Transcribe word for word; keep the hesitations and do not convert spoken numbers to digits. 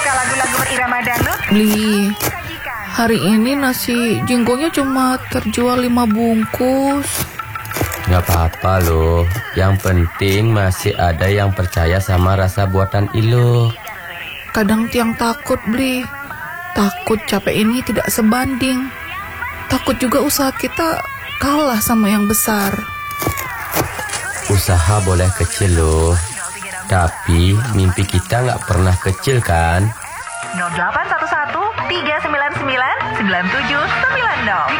suka lagu-lagu berirama dangdut? Beli, hari ini nasi jinggonya cuma terjual lima bungkus. Gak apa-apa loh, yang penting masih ada yang percaya sama rasa buatan Ilo. Kadang tiang takut, Beli. Takut capek ini tidak sebanding. Takut juga usaha kita kalah sama yang besar. Usaha boleh kecil loh, tapi mimpi kita gak pernah kecil kan? nol delapan satu satu tiga sembilan sembilan sembilan tujuh sembilan nol